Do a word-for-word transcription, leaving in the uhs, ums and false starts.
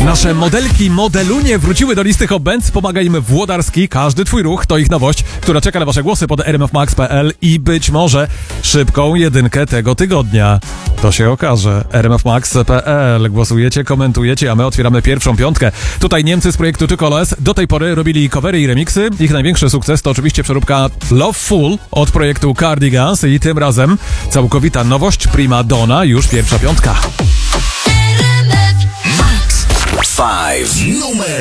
Nasze modelki, modelunie wróciły do listy Hot Bands. Pomaga im Włodarski. Każdy twój ruch to ich nowość, która czeka na wasze głosy pod r m f max kropka p l i być może szybką jedynkę tego tygodnia. To się okaże. r m f max kropka p l. Głosujecie, komentujecie, a my otwieramy pierwszą piątkę. Tutaj Niemcy z projektu Tykoles do tej pory robili covery i remixy. Ich największy sukces to oczywiście przeróbka Loveful od projektu Cardigans i tym razem całkowita nowość Prima Donna, już pierwsza piątka. Five. Numer